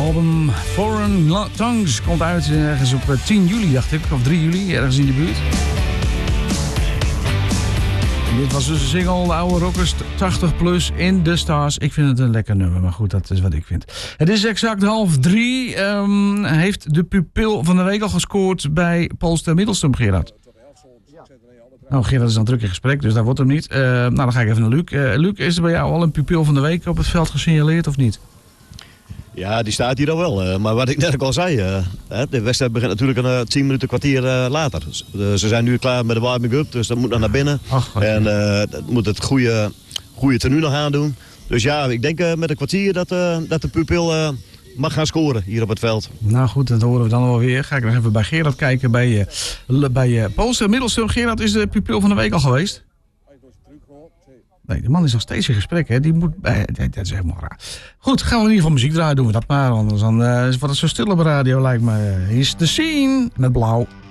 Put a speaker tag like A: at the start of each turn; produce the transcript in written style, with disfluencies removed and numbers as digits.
A: album Foreign Tongues komt uit ergens op 10 juli, dacht ik. Of 3 juli, ergens in de buurt. En dit was dus een single, de oude rockers, 80 plus in de Stars. Ik vind het een lekker nummer, maar goed, dat is wat ik vind. Het is exact 2:30. Heeft de pupil van de week al gescoord bij Polster Middelstum, Gerard? Nou, Gerard is dan druk in gesprek, dus dat wordt hem niet. Nou, dan ga ik even naar Luc. Luc, is er bij jou al een pupil van de week op het veld gesignaleerd of niet?
B: Ja, die staat hier al wel. Maar wat ik net ook al zei, de wedstrijd begint natuurlijk een 10 minuten, kwartier later. Ze zijn nu klaar met de warming-up, dus dat moet nog naar binnen. En dat moet het goede tenue nog aandoen. Dus ja, ik denk met een kwartier dat de pupil mag gaan scoren hier op het veld.
A: Nou goed, dat horen we dan wel weer. Ga ik nog even bij Gerard kijken bij Polster Middelstum. Gerard, is de pupil van de week al geweest? Nee, de man is nog steeds in gesprek, hè. Die moet dat is helemaal raar. Goed, gaan we in ieder geval muziek draaien, doen we dat maar. Anders dan is het wat zo stil op de radio, lijkt me. Hier is The Scene met Blauw.